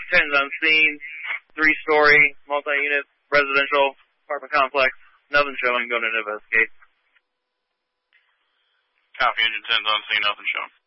10's on scene, 3-story, multi-unit, residential apartment complex. Nothing showing, going to investigate. Copy, Engine 10's on scene, nothing showing.